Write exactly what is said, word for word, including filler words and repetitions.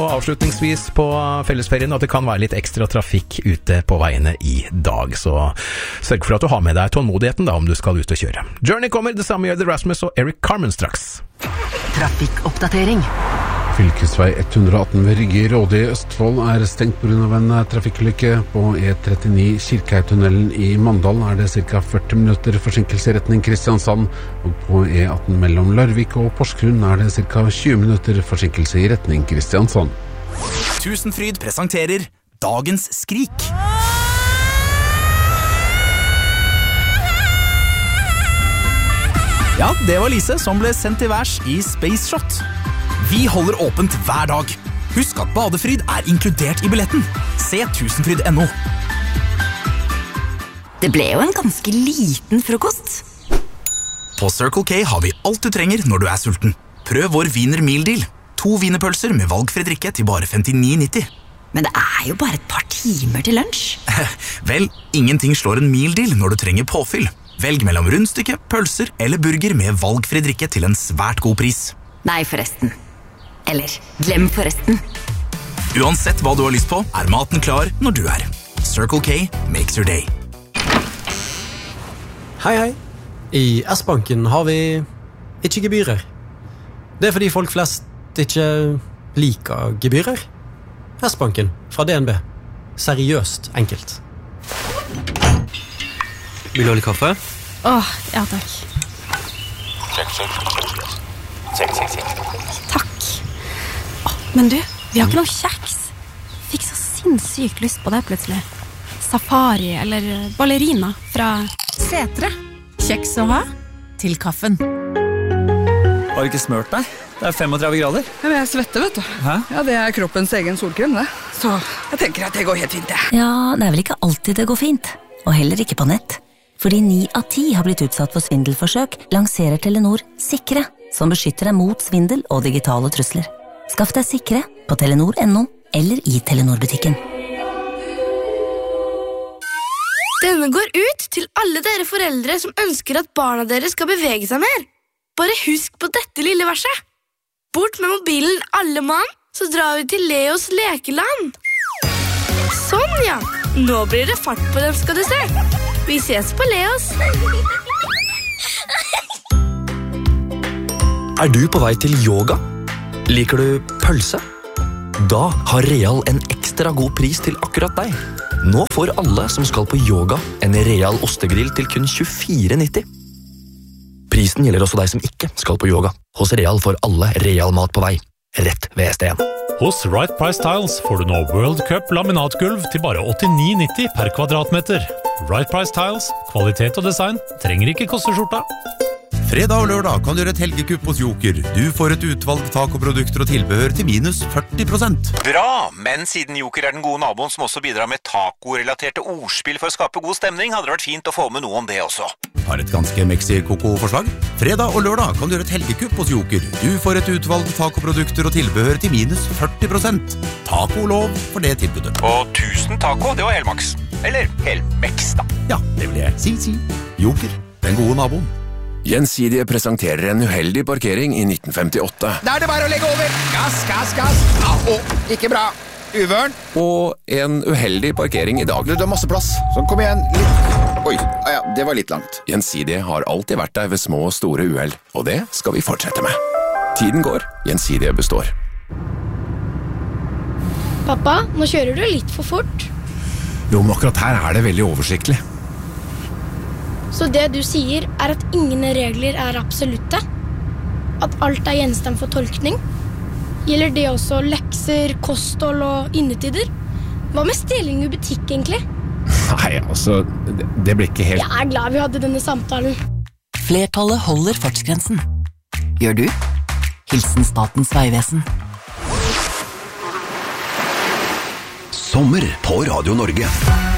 Og avslutningsvis på fellesferien at det kan være litt ekstra trafikk ute på veiene i dag, så sørg for at du har med deg tålmodigheten da om du skal ut og kjøre. Journey kommer, det samme gjør The Rasmus og Eric Carmen straks. Trafikkoppdatering. Fylkesvei ett hundre atten ved Rygge i Råde i Østfold er stengt på grunn av en trafikkulykke. På E trettini Kirkeheitunnelen i Mandal er det ca. førti minutter forsinkelse i retning Kristiansand, og på E atten mellom Larvik og Porsgrunn er det ca. tjue minutter forsinkelse i retning Kristiansand. Tusenfryd presenterer Dagens skrik. Ja, det var Lise som ble sendt til værs i Space Shot. Vi holder åpent hver dag. Husk at badefryd er inkludert i billetten. Se tusenfryd punktum no. Det ble jo en ganske liten frokost. På Circle K har vi alt du trenger når du er sulten. Prøv vår Wiener Meal Deal. To wienerpølser med valgfri drikke til bare femtini nitti. Men det er jo bare et par timer til lunsj. Vel, ingenting slår en meal deal når du trenger påfyll. Velg mellom rundstykke, pølser eller burger med valgfri drikke til en svært god pris. Nei, forresten. Eller, glem forresten. Uansett hva du har lyst på, er maten klar når du er. Circle K makes your day. Hei, hei. I S-banken har vi ikke gebyrer. Det er fordi folk flest ikke liker gebyrer. S-banken fra D N B. Seriøst enkelt. Vil du ha litt kaffe? Åh, ja takk. Check, check. Check, check, check. Takk. Åh, men du, vi har ikke noe kjeks. Fikk så sinnssykt lyst på det plutselig. Safari eller ballerina fra Setre. Kjeks å ha til kaffen. Har du ikke smørt deg? Det er femogtredve grader. Ja, men jeg svetter, vet du. Hæ? Ja, det er kroppens egen solkrem, det. Så jeg tenker at det går helt fint, det. Ja, det er vel ikke alltid det går fint. Og heller ikke på nett. Fordi ni av ti har blitt utsatt for svindelforsøk, lanserer Telenor Sikre, som beskytter deg mot svindel og digitale trusler. Skaff deg Sikre på telenor punktum no eller i Telenor-butikken. Denne går ut til alle dere foreldre som ønsker at barna deres skal bevege seg mer. Bare husk på dette lille verset. Bort med mobilen alle mann, så drar vi til Leos lekeland. Sånn, ja. Nå blir det fart på dem, skal du se. Vi ses på Leos. Er du på vei til yoga? Liker du pølse? Da har Real en ekstra god pris til akkurat deg. Nå får alle som skal på yoga en Real ostegrill til kun tjuefire nitti. Prisen gjelder også deg som ikke skal på yoga. Hos Real får alle Real mat på vei. Rett ved S D en. Hos Right Price Tiles får du nå World Cup laminatgulv til bare åttini nitti per kvadratmeter. Right Price Tiles, kvalitet og design, trenger ikke koste skjorta. Fredag og lørdag kan du gjøre et helgekupp hos Joker. Du får et utvalg tacoprodukter og tilbehør til minus førti prosent. Bra, men siden Joker er den gode naboen som også bidrar med taco-relaterte ordspill for å skape god stemning, hadde det vært fint å få med noe om det også. Har et ganske Mexi-Coco-forslag? Fredag og lørdag kan du gjøre et helgekupp hos Joker. Du får et utvalg tacoprodukter og tilbehør til minus førti prosent. Taco-lov for det tilbudet. Og tusen taco, det var helmaks. Eller helmex da. Ja, det vil jeg si, si. Joker, den gode naboen. Gjensidige presenterer en uheldig parkering i nitten femtiåtte. Da er det bare å legge over. Gass, gass, gass. Au, ikke bra. Uvørn. Og en uheldig parkering i dag. Du har masse plass. Så kom igjen. Litt. Oi, ja, det var litt langt. Gjensidige har alltid vært der ved små og store uheld, og det skal vi fortsette med. Tiden går. Gjensidige består. Pappa, nå kjører du litt for fort. Jo, men akkurat her er det veldig oversiktlig. Så det du sier er at ingen regler er absolutte? At alt er gjenstand for tolkning? Gjelder det også lekser, kosthold og innetider? Hva med stjeling i butikk egentlig? Nei, altså, det, det ble ikke helt... Jeg er glad vi hadde denne samtalen. Flertallet holder fartsgrensen. Gjør du? Hilsen Statens Vegvesen. Sommer på Radio Norge.